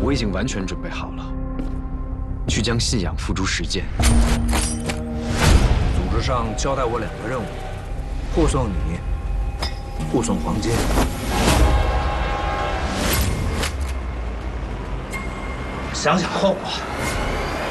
我已经完全准备好了，去将信仰付诸实践。 组织上交代我2个任务：护送你，护送黄金。想想后果。